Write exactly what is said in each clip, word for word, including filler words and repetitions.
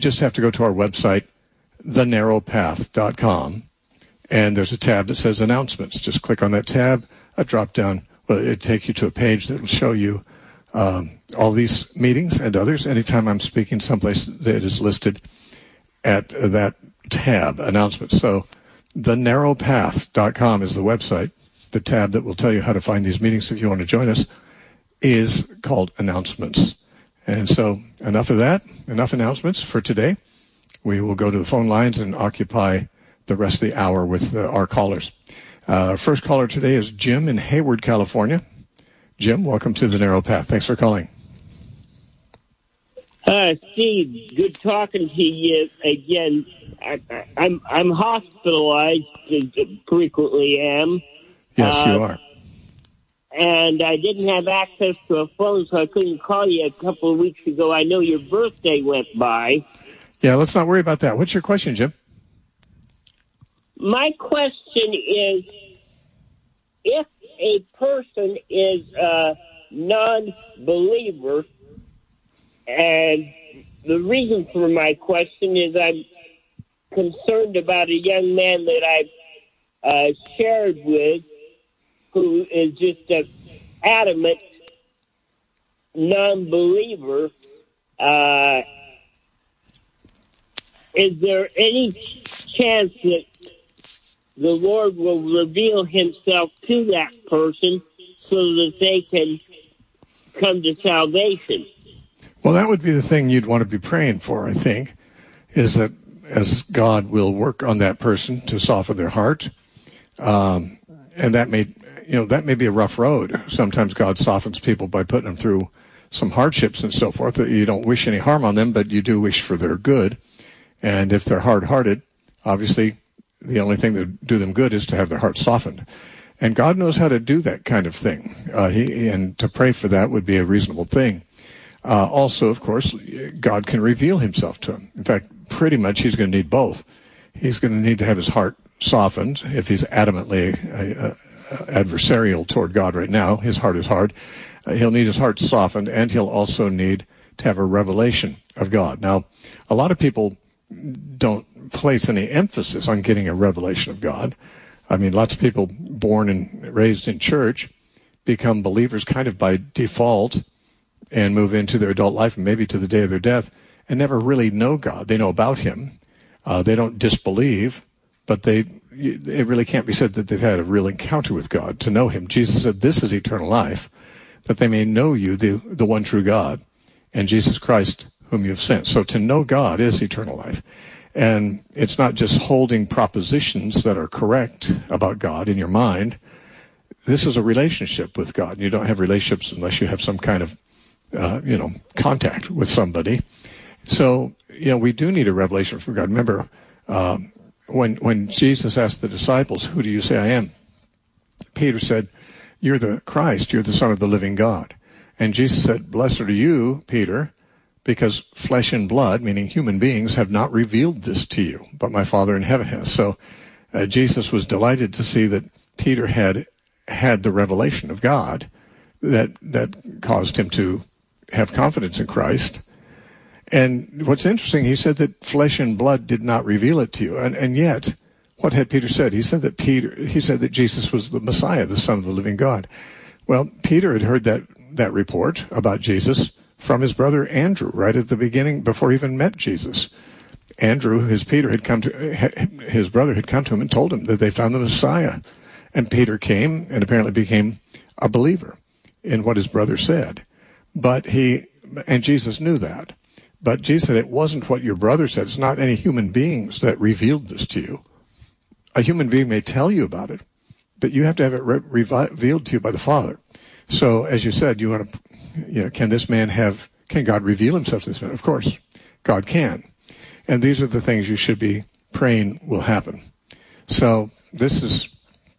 just have to go to our website, the narrow path dot com, and there's a tab that says Announcements. Just click on that tab, a drop-down. Well, it'll take you to a page that will show you um, all these meetings and others. Anytime I'm speaking someplace that is listed at that tab, Announcements. So the narrow path dot com is the website. The tab that will tell you how to find these meetings if you want to join us is called Announcements. And so enough of that, enough announcements for today. We will go to the phone lines and occupy the rest of the hour with uh, our callers. Uh, our first caller today is Jim in Hayward, California. Jim, welcome to the Narrow Path. Thanks for calling. Uh, Steve, good talking to you again. I, I, I'm I'm hospitalized, frequently am. Yes, uh, you are. And I didn't have access to a phone, so I couldn't call you a couple of weeks ago. I know your birthday went by. Yeah, let's not worry about that. What's your question, Jim? My question is, if a person is a non-believer, and the reason for my question is I'm concerned about a young man that I've uh, shared with who is just an adamant non-believer. Uh, is there any chance that the Lord will reveal himself to that person so that they can come to salvation? Well, that would be the thing you'd want to be praying for, I think, is that as God will work on that person to soften their heart. Um, and that may, you know, that may be a rough road. Sometimes God softens people by putting them through some hardships and so forth. That you don't wish any harm on them, but you do wish for their good. And if they're hard-hearted, obviously the only thing that would do them good is to have their heart softened. And God knows how to do that kind of thing. Uh, he, and to pray for that would be a reasonable thing. Uh, also, of course, God can reveal himself to him. In fact, pretty much he's going to need both. He's going to need to have his heart softened if he's adamantly uh, uh, adversarial toward God right now. His heart is hard. Uh, he'll need his heart softened, and he'll also need to have a revelation of God. Now, a lot of people don't place any emphasis on getting a revelation of God. I mean, lots of people born and raised in church become believers kind of by default and move into their adult life and maybe to the day of their death and never really know God. They know about him. Uh, they don't disbelieve, but they it really can't be said that they've had a real encounter with God to know him. Jesus said, this is eternal life, that they may know you, the, the one true God, and Jesus Christ, whom you have sent. So to know God is eternal life. And it's not just holding propositions that are correct about God in your mind. This is a relationship with God. You don't have relationships unless you have some kind of, uh, you know, contact with somebody. So, you know, we do need a revelation from God. Remember, um, when when Jesus asked the disciples, who do you say I am? Peter said, you're the Christ, you're the Son of the living God. And Jesus said, blessed are you, Peter, because flesh and blood, meaning human beings, have not revealed this to you, but my Father in heaven has. So uh, Jesus was delighted to see that Peter had had the revelation of God that that caused him to have confidence in Christ. And what's interesting, he said that flesh and blood did not reveal it to you. And, and yet, what had Peter said? He said that Peter, he said that Jesus was the Messiah, the Son of the living God. Well, Peter had heard that, that report about Jesus from his brother Andrew right at the beginning, before he even met Jesus. Andrew, his Peter had come to, his brother had come to him and told him that they found the Messiah. And Peter came and apparently became a believer in what his brother said. But he, and Jesus knew that. But Jesus said, it wasn't what your brother said. It's not any human beings that revealed this to you. A human being may tell you about it, but you have to have it re- revealed to you by the Father. So, as you said, you want to, you know, can this man have, can God reveal himself to this man? Of course, God can. And these are the things you should be praying will happen. So, this is,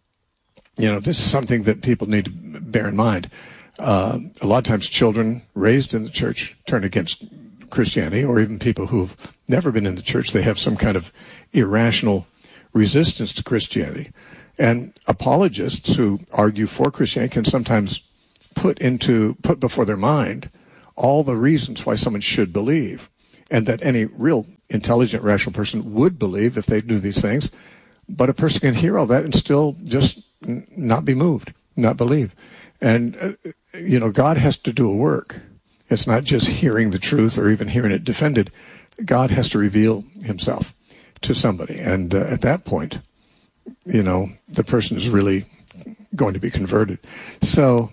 you know, this is something that people need to bear in mind. Uh, a lot of times children raised in the church turn against Christianity, or even people who've never been in the church, they have some kind of irrational resistance to Christianity. And apologists who argue for Christianity can sometimes put into, put before their mind all the reasons why someone should believe. and that any real intelligent, rational person would believe if they do these things. But a person can hear all that and still just not be moved, not believe. And, uh, you know, God has to do a work. It's not just hearing the truth or even hearing it defended. God has to reveal himself to somebody. And uh, at that point, you know, the person is really going to be converted. So,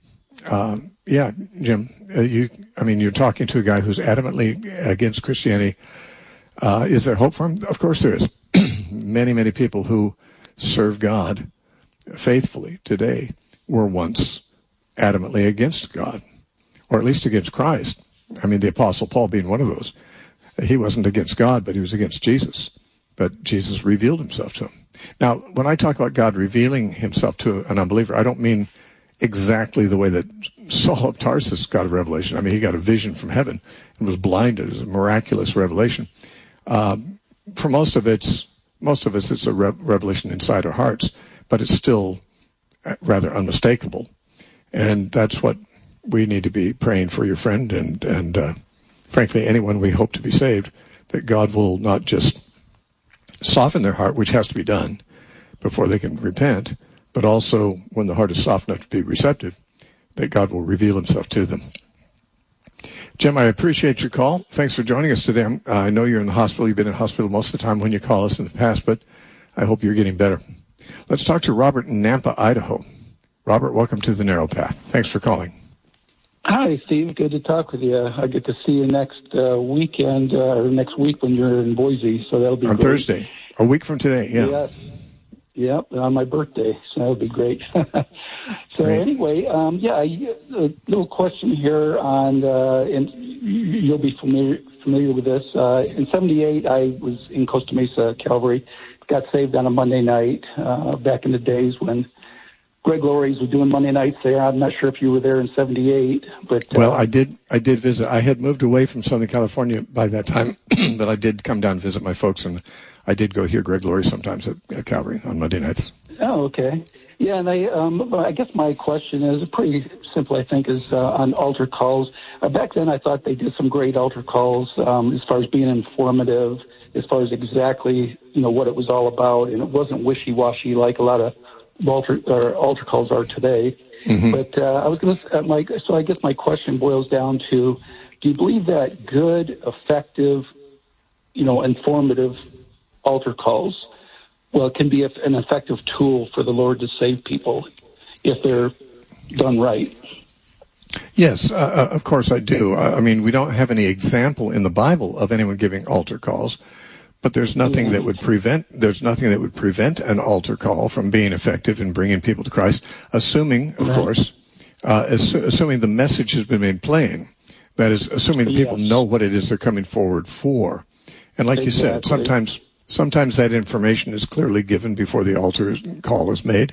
um, yeah, Jim, uh, you, I mean, you're talking to a guy who's adamantly against Christianity. Uh, is there hope for him? Of course there is. Many, many people who serve God faithfully today were once adamantly against God, or at least against Christ. I mean, the Apostle Paul being one of those. He wasn't against God, but he was against Jesus. But Jesus revealed himself to him. Now, when I talk about God revealing himself to an unbeliever, I don't mean exactly the way that Saul of Tarsus got a revelation. I mean, he got a vision from heaven and was blinded. It was a miraculous revelation. Um, for most of it's, most of us, it's a re- revelation inside our hearts, but it's still rather unmistakable. And that's what we need to be praying for your friend and, and uh, frankly, anyone we hope to be saved, that God will not just soften their heart, which has to be done before they can repent, but also when the heart is soft enough to be receptive, that God will reveal himself to them. Jim, I appreciate your call. Thanks for joining us today. Uh, I know you're in the hospital. You've been in the most of the time when you call us in the past, but I hope you're getting better. Let's talk to Robert in Nampa, Idaho. Robert, welcome to The Narrow Path. Thanks for calling. Hi, Steve. Good to talk with you. I get to see you next uh, weekend, uh, or next week when you're in Boise, so that'll be on great. Thursday, a week from today, yeah. Yes. Yep, on my birthday, so that'll be great. So great. Anyway, um, yeah, a little question here on, uh, and you'll be familiar familiar with this. Uh, in seventy-eight, I was in Costa Mesa Calvary, got saved on a Monday night uh, back in the days when Greg Laurie was doing Monday nights there. I'm not sure if you were there in seventy-eight, but uh, well, I did. I did visit. I had moved away from Southern California by that time, but I did come down and visit my folks, and I did go hear Greg Laurie sometimes at, at Calvary on Monday nights. Oh, okay. Yeah, and I, um, I guess my question is pretty simple. I think is uh, on altar calls. Uh, back then, I thought they did some great altar calls um, as far as being informative, as far as exactly you know what it was all about, and it wasn't wishy-washy like a lot of altar or altar calls are today. Mm-hmm. But uh, I was going to, uh, like, so I guess my question boils down to: do you believe that good, effective, you know, informative altar calls, well, can be an effective tool for the Lord to save people if they're done right? Yes, uh, of course I do. I mean, we don't have any example in the Bible of anyone giving altar calls, but there's nothing yeah. that would prevent there's nothing that would prevent an altar call from being effective in bringing people to Christ, assuming, of right. course, uh, as, assuming the message has been made plain. That is, assuming the people yes. know what it is they're coming forward for. And like exactly. you said, sometimes sometimes that information is clearly given before the altar call is made.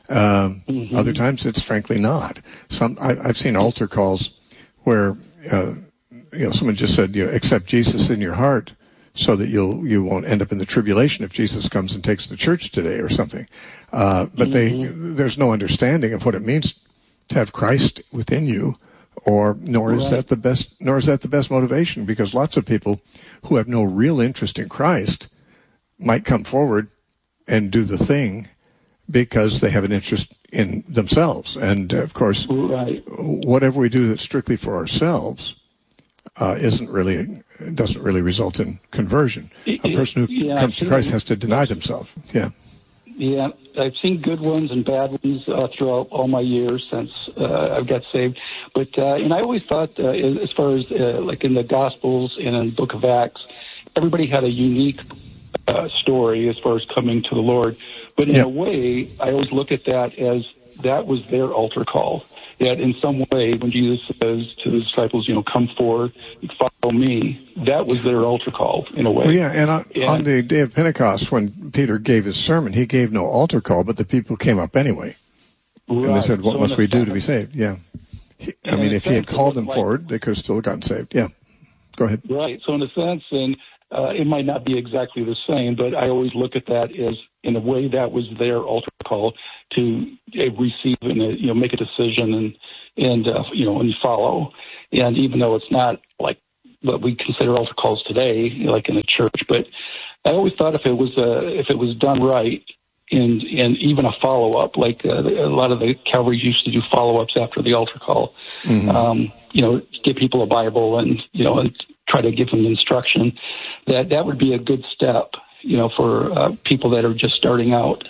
Um, mm-hmm. Other times it's frankly not. Some I, I've seen altar calls where uh, you know someone just said, you know, accept Jesus in your heart so that you'll you won't end up in the tribulation if Jesus comes and takes the church today or something. Uh, but mm-hmm. they there's no understanding of what it means to have Christ within you, or nor is right. that the best nor is that the best motivation, because lots of people who have no real interest in Christ might come forward and do the thing because they have an interest in themselves. And, of course, right. whatever we do that's strictly for ourselves uh, isn't really, doesn't really result in conversion. A person who yeah, comes to Christ has to deny themselves. Yeah. Yeah, I've seen good ones and bad ones uh, throughout all my years since uh, I've got saved. But, uh, and I always thought, uh, as far as, uh, like in the Gospels and in the Book of Acts, everybody had a unique Uh, story as far as coming to the Lord. But in yep. a way, I always look at that as that was their altar call. That in some way, when Jesus says to the disciples, you know, come forward, follow me, that was their altar call in a way. Well, yeah, and on, and on the day of Pentecost, when Peter gave his sermon, he gave no altar call, but the people came up anyway. Right. And they said, what so must we do to be saved? Yeah. He, I mean, if he had called them like, forward, they could have still gotten saved. Yeah. Go ahead. Right. So in a sense, and Uh, it might not be exactly the same, but I always look at that as, in a way, that was their altar call to uh, receive and uh, you know make a decision and and uh, you know and follow. And even though it's not like what we consider altar calls today, like in a church. But I always thought if it was uh, if it was done right, and and even a follow up, like uh, a lot of the Calvary used to do follow ups after the altar call. Mm-hmm. Um, you know, give people a Bible and you know and try to give them instruction. That that would be a good step, you know, for uh, people that are just starting out.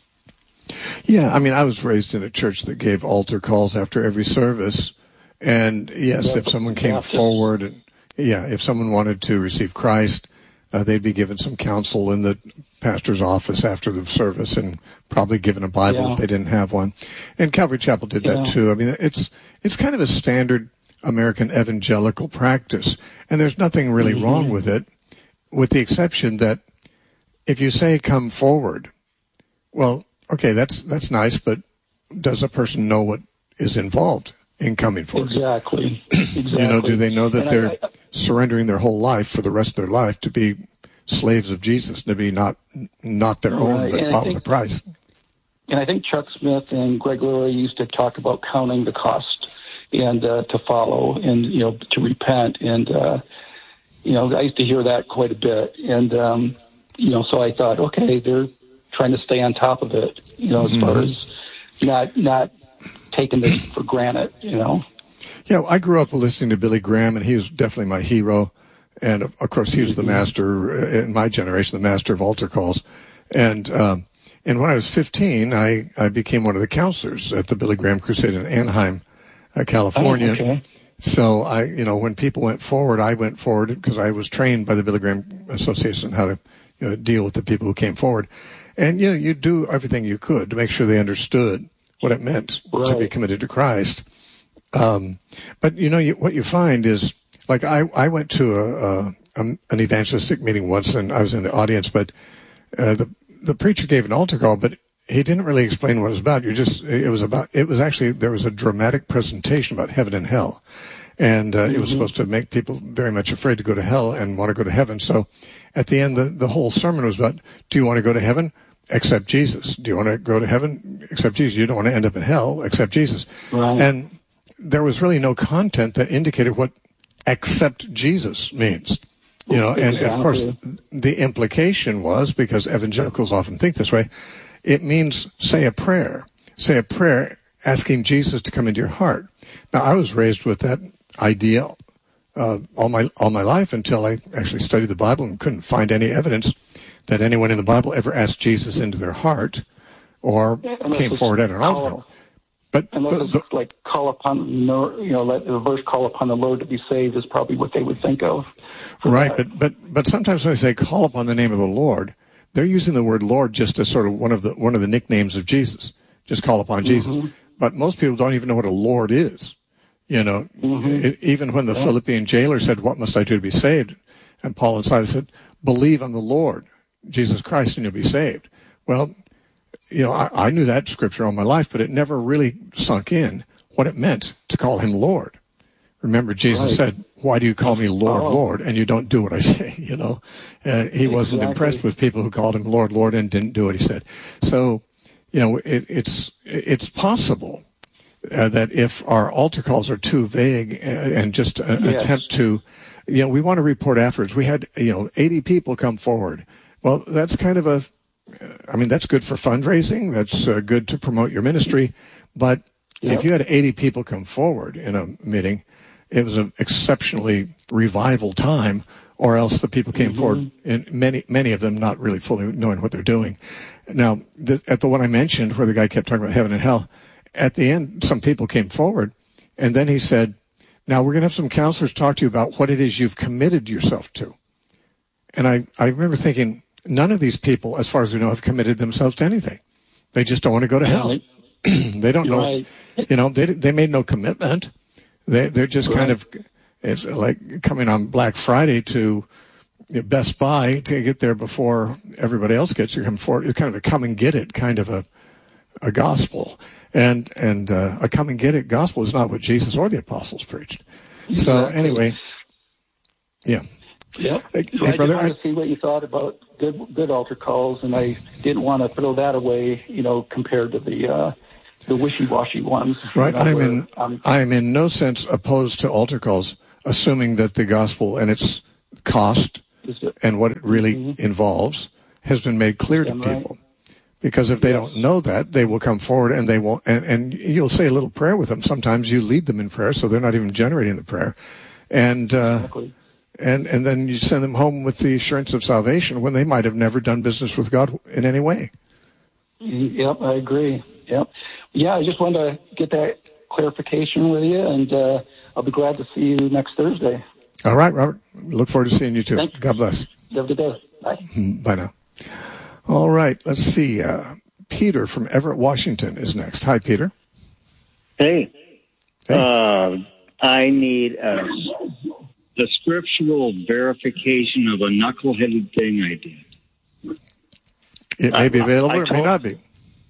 Yeah, I mean, I was raised in a church that gave altar calls after every service, and yes, yeah, if someone came forward, and yeah, if someone wanted to receive Christ. Uh, they'd be given some counsel in the pastor's office after the service and probably given a Bible yeah. if they didn't have one. And Calvary Chapel did that yeah. too. I mean, it's it's kind of a standard American evangelical practice, and there's nothing really mm-hmm. wrong with it, with the exception that if you say come forward, well, okay, that's that's nice, but does a person know what is involved in coming forward? Exactly. exactly. You know, do they know that and they're... I, I, surrendering their whole life for the rest of their life to be slaves of Jesus, to be not not their own, right. but bought with a price. And I think Chuck Smith and Greg Laurie used to talk about counting the cost and uh, to follow and, you know, to repent. And, uh, you know, I used to hear that quite a bit. And, um, you know, so I thought, okay, they're trying to stay on top of it, you know, as mm-hmm. far as not not taking this for granted, you know. Yeah, I grew up listening to Billy Graham, and he was definitely my hero. And, of course, he was the master, in my generation, the master of altar calls. And um, and when I was fifteen, I, I became one of the counselors at the Billy Graham Crusade in Anaheim, uh, California. Oh, okay. So, I, you know, when people went forward, I went forward because I was trained by the Billy Graham Association how to you know, deal with the people who came forward. And, you know, you do everything you could to make sure they understood what it meant right. to be committed to Christ. Um, but, you know, you, what you find is, like, I, I went to a, a, an evangelistic meeting once, and I was in the audience, but uh, the, the preacher gave an altar call, but he didn't really explain what it was about. You just, it was about, it was actually, there was a dramatic presentation about heaven and hell. And uh, mm-hmm. it was supposed to make people very much afraid to go to hell and want to go to heaven. So at the end, the, the whole sermon was about, do you want to go to heaven? Accept Jesus. Do you want to go to heaven? Accept Jesus. You don't want to end up in hell. Accept Jesus. Right. And there was really no content that indicated what accept Jesus means. You know, and, and of course the implication was, because evangelicals often think this way, it means say a prayer. Say a prayer asking Jesus to come into your heart. Now, I was raised with that idea uh, all my all my life until I actually studied the Bible and couldn't find any evidence that anyone in the Bible ever asked Jesus into their heart or yeah, came forward at an altar call. But unless the, it's the, like call upon, you know, let the verse "call upon the Lord to be saved" is probably what they would think of. Right, that. but but but sometimes when they say "call upon the name of the Lord," they're using the word "Lord" just as sort of one of the one of the nicknames of Jesus. Just call upon Jesus. Mm-hmm. But most people don't even know what a Lord is. You know, mm-hmm. it, even when the yeah. Philippian jailer said, "What must I do to be saved?" and Paul and Silas said, "Believe on the Lord Jesus Christ, and you'll be saved." Well, you know, I, I knew that scripture all my life, but it never really sunk in what it meant to call him Lord. Remember, Jesus right. said, "Why do you call me Lord, oh. Lord, and you don't do what I say?" You know, uh, he wasn't exactly. impressed with people who called him Lord, Lord, and didn't do what he said. So, you know, it, it's it's possible uh, that if our altar calls are too vague and, and just an yes. attempt to, you know, we want to report afterwards. We had, you know, eighty people come forward. Well, that's kind of a, I mean, that's good for fundraising. That's uh, good to promote your ministry. But yep. if you had eighty people come forward in a meeting, it was an exceptionally revival time, or else the people came mm-hmm. forward, and many, many of them not really fully knowing what they're doing. Now, the, at the one I mentioned, where the guy kept talking about heaven and hell, at the end, some people came forward, and then he said, "Now we're going to have some counselors talk to you about what it is you've committed yourself to." And I, I remember thinking, none of these people, as far as we know, have committed themselves to anything. They just don't want to go to hell. They don't know, right. you know, they they made no commitment. They, they're just right. kind of, it's like coming on Black Friday to Best Buy to get there before everybody else gets here. Come forward. It's kind of a come and get it kind of a, a gospel. And, and uh, a come and get it gospel is not what Jesus or the apostles preached. Exactly. So anyway, yeah. Yep. Hey, so hey, I brother, just wanted I, to see what you thought about good good altar calls, and I didn't want to throw that away, you know, compared to the uh, the wishy-washy ones. Right. You know, I'm where, in um, I'm in no sense opposed to altar calls. assuming that the gospel and its cost and what it really mm-hmm. involves has been made clear to Damn people. Right. Because if they yes. don't know that, they will come forward and they won't, and, and you'll say a little prayer with them. Sometimes you lead them in prayer, so they're not even generating the prayer. And, uh, exactly. and, and then you send them home with the assurance of salvation when they might have never done business with God in any way. Yep, I agree. Yep. Yeah, I just wanted to get that clarification with you, and uh, I'll be glad to see you next Thursday. All right, Robert. Look forward to seeing you too. Thanks. God bless. Have a good day. Bye. Bye now. All right, let's see. Uh, Peter from Everett, Washington is next. Hi, Peter. Hey. hey. Uh, I need uh, the scriptural verification of a knuckleheaded thing I did. It may be available I, I or it may not be.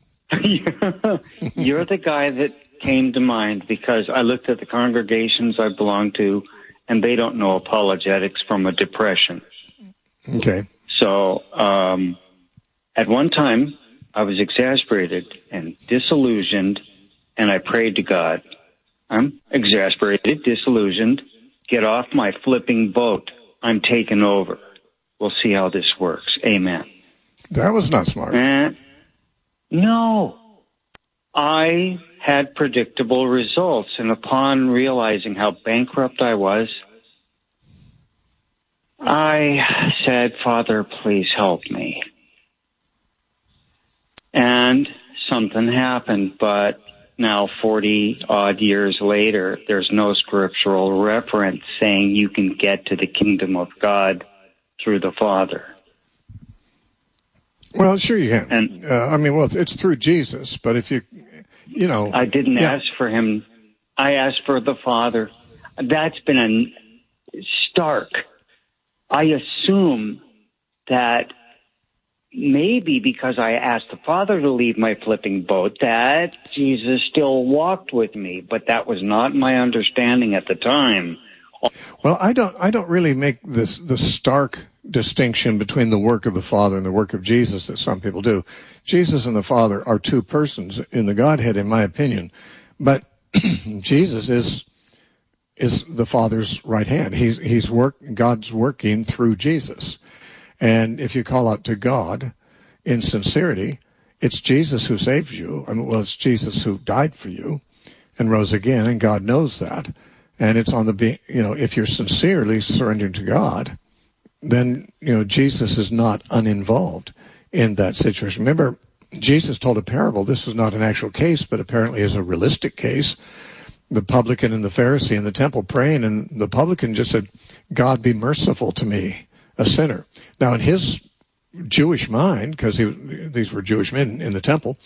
You're the guy that came to mind because I looked at the congregations I belong to, and they don't know apologetics from a depression. Okay. So um, at one time, I was exasperated and disillusioned, and I prayed to God. I'm exasperated, disillusioned. Get off my flipping boat. I'm taking over. We'll see how this works. Amen. That was not smart. And no. I had predictable results, and upon realizing how bankrupt I was, I said, Father, please help me. And something happened, but now forty-odd years later, there's no scriptural reference saying you can get to the kingdom of God through the Father. Well, sure you can. And, uh, I mean, well, it's, it's through Jesus, but if you, you know. I didn't yeah. ask for him. I asked for the Father. That's been a stark. I assume that maybe because I asked the Father to leave my flipping boat, that Jesus still walked with me, but that was not my understanding at the time. Well, I don't, I don't really make this, the stark distinction between the work of the Father and the work of Jesus that some people do. Jesus and the Father are two persons in the Godhead, in my opinion, but Jesus is, is the Father's right hand. He's, he's work, God's working through Jesus. And if you call out to God in sincerity, it's Jesus who saves you. I mean, well, it's Jesus who died for you and rose again, and God knows that. And it's on the, you know, if you're sincerely surrendering to God, then, you know, Jesus is not uninvolved in that situation. Remember, Jesus told a parable. This was not an actual case, but apparently is a realistic case. The publican and the Pharisee in the temple praying, and the publican just said, God, be merciful to me, a sinner. Now, in his Jewish mind, because these were Jewish men in the temple,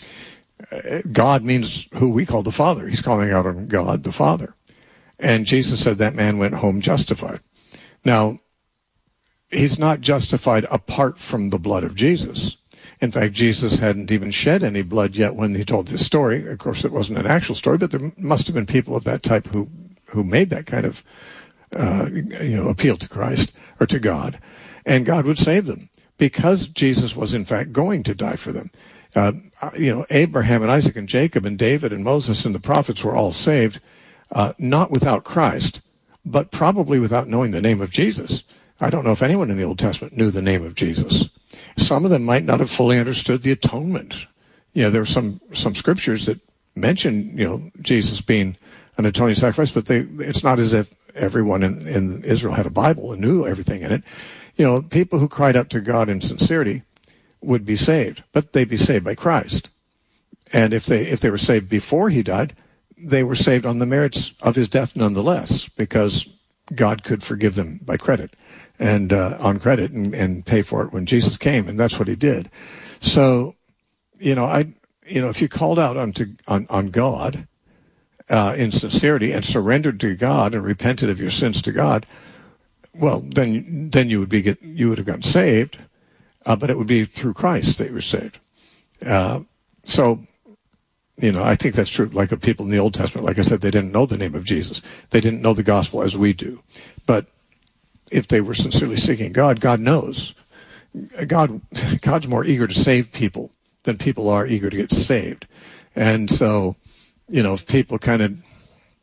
God means who we call the Father. He's calling out on God, the Father. And Jesus said that man went home justified. Now, he's not justified apart from the blood of Jesus. In fact, Jesus hadn't even shed any blood yet when he told this story. Of course, it wasn't an actual story, but there must have been people of that type who, who made that kind of, uh, you know, appeal to Christ or to God. And God would save them because Jesus was, in fact, going to die for them. Uh, you know, Abraham and Isaac and Jacob and David and Moses and the prophets were all saved, uh, not without Christ, but probably without knowing the name of Jesus. I don't know if anyone in the Old Testament knew the name of Jesus. Some of them might not have fully understood the atonement. You know, there are some, some scriptures that mention, you know, Jesus being an atoning sacrifice, but they, it's not as if everyone in, in Israel had a Bible and knew everything in it. You know, people who cried out to God in sincerity would be saved, but they'd be saved by Christ. And if they, if they were saved before he died, they were saved on the merits of his death nonetheless, because God could forgive them by credit and uh, on credit and, and pay for it when Jesus came, and that's what he did. So, you know, I, you know, if you called out onto on on God uh, in sincerity and surrendered to God and repented of your sins to God, well, then then you would be get you would have gotten saved, uh, but it would be through Christ that you were saved. Uh, so. You know, I think that's true. Like of people in the Old Testament, like I said, they didn't know the name of Jesus. They didn't know the gospel as we do. But if they were sincerely seeking God, God knows. God, God's more eager to save people than people are eager to get saved. And so, you know, if people kind of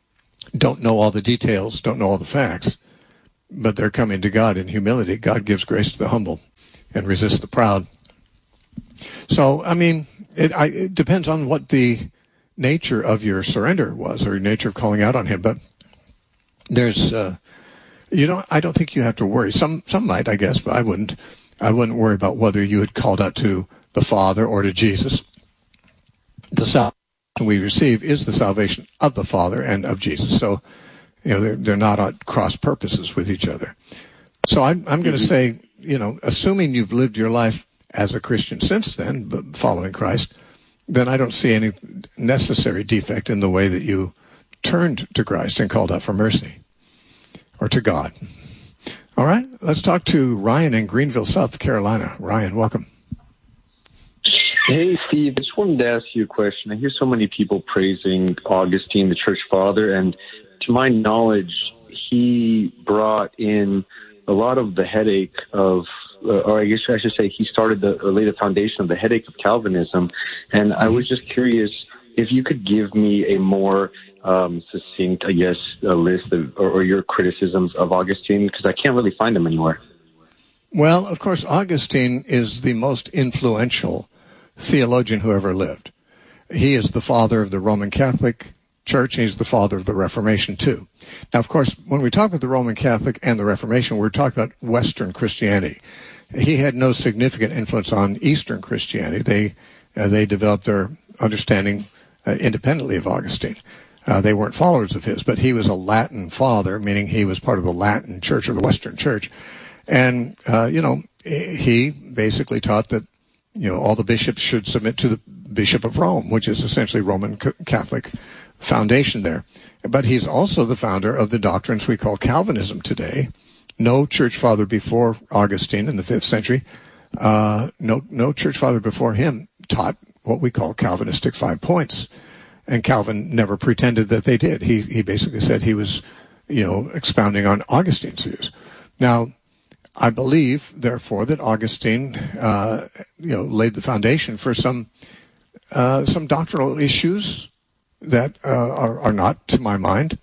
don't know all the details, don't know all the facts, but they're coming to God in humility. God gives grace to the humble and resists the proud. So, I mean, it, I, it depends on what the nature of your surrender was, or your nature of calling out on him. But there's, uh, you don't, I don't think you have to worry. Some, some might, I guess, but I wouldn't. I wouldn't worry about whether you had called out to the Father or to Jesus. The salvation we receive is the salvation of the Father and of Jesus. So, you know, they're, they're not at cross purposes with each other. So I'm, I'm going to say, you know, assuming you've lived your life as a Christian since then, but following Christ, then I don't see any necessary defect in the way that you turned to Christ and called out for mercy, or to God. All right, let's talk to Ryan in Greenville, South Carolina. Ryan, welcome. Hey, Steve, I just wanted to ask you a question. I hear so many people praising Augustine, the church father, and to my knowledge, he brought in a lot of the headache of, uh, or I guess I should say he started the, or laid the foundation of the headache of Calvinism. And I was just curious if you could give me a more um, succinct, I guess, a list of, or, or your criticisms of Augustine, because I can't really find them anywhere. Well, of course, Augustine is the most influential theologian who ever lived. He is the father of the Roman Catholic Church, and he's the father of the Reformation, too. Now, of course, when we talk about the Roman Catholic and the Reformation, we're talking about Western Christianity. He had no significant influence on Eastern Christianity. They uh, they developed their understanding uh, independently of Augustine. Uh, they weren't followers of his, but he was a Latin father, meaning he was part of the Latin Church or the Western Church. And, uh, you know, he basically taught that, you know, all the bishops should submit to the Bishop of Rome, which is essentially Roman Catholic foundation there. But he's also the founder of the doctrines we call Calvinism today. No church father before Augustine in the fifth century, uh, no, no church father before him taught what we call Calvinistic five points. And Calvin never pretended that they did. He, he basically said he was, you know, expounding on Augustine's views. Now, I believe, therefore, that Augustine, uh, you know, laid the foundation for some uh, some doctrinal issues that uh, are, are not, to my mind,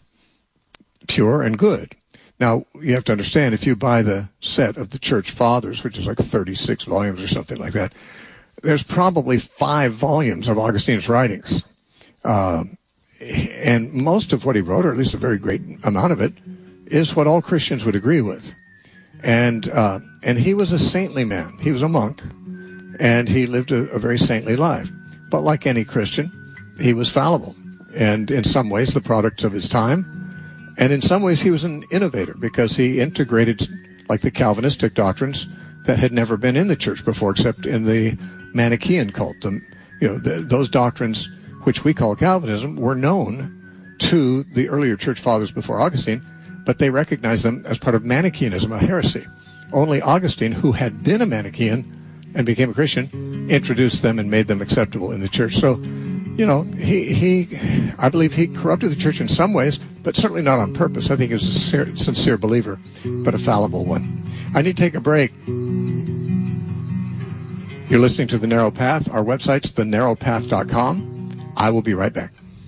pure and good. Now, you have to understand, if you buy the set of the Church Fathers, which is like thirty-six volumes or something like that, there's probably five volumes of Augustine's writings. Uh, and most of what he wrote, or at least a very great amount of it, is what all Christians would agree with. And uh, and he was a saintly man. He was a monk, and he lived a, a very saintly life. But like any Christian, he was fallible, and in some ways the product of his time. And in some ways he was an innovator, because he integrated, like, the Calvinistic doctrines that had never been in the church before, except in the Manichaean cult. The, you know, the, those doctrines, which we call Calvinism, were known to the earlier church fathers before Augustine, but they recognized them as part of Manichaeanism, a heresy. Only Augustine, who had been a Manichaean and became a Christian, introduced them and made them acceptable in the church. So, you know, he, he, I believe he corrupted the church in some ways, but certainly not on purpose. I think he was a sincere, sincere believer, but a fallible one. I need to take a break. You're listening to The Narrow Path. Our website's the narrow path dot com. I will be right back.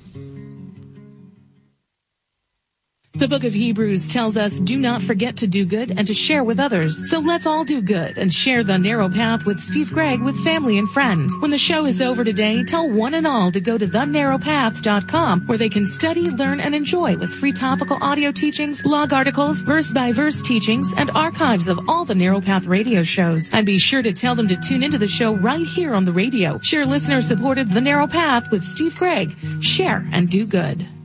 The book of Hebrews tells us, do not forget to do good and to share with others. So let's all do good and share the narrow path with Steve Gregg with family and friends. When the show is over today, tell one and all to go to the narrow path dot com, where they can study, learn, and enjoy with free topical audio teachings, blog articles, verse-by-verse teachings, and archives of all the Narrow Path radio shows. And be sure to tell them to tune into the show right here on the radio. Share listener-supported The Narrow Path with Steve Gregg. Share and do good.